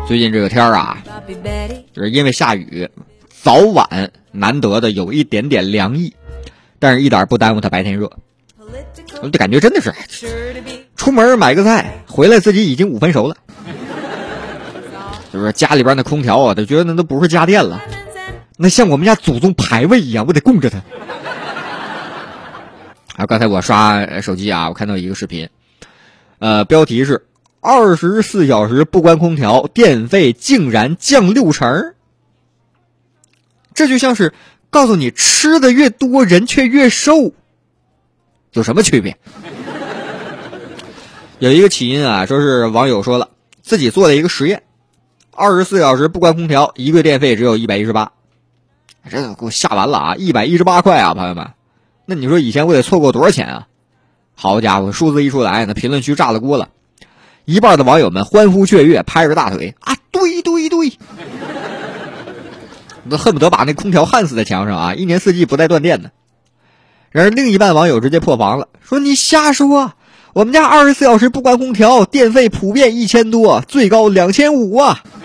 最近这个天啊，就是因为下雨，早晚难得的有一点点凉意，但是一点不耽误它白天热。我就感觉真的是出门买个菜回来自己已经5分熟了，就是家里边的空调啊，都觉得那都不是家电了，那像我们家祖宗牌位一样，我得供着它。刚才我刷手机啊，我看到一个视频，标题是24小时不关空调，电费竟然降60%。这就像是告诉你吃的越多人却越瘦，有什么区别？有一个起因啊，说是网友说了自己做了一个实验，24小时不关空调，一个月电费只有118，这个给我吓完了啊！118块啊，朋友们，那你说以前我得错过多少钱啊？好家伙，数字一出来，那评论区炸了锅了，一半的网友们欢呼雀跃，拍着大腿啊，对，都恨不得把那空调焊死在墙上啊，一年四季不带断电的。然而另一半网友直接破防了，说你瞎说，我们家24小时不关空调，电费普遍1000多，最高2500啊。